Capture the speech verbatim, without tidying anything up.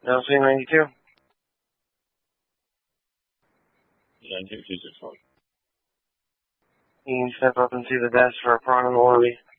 L C ninety-two. nine two two six one. You can step up and see the desk for a prime in the lobby.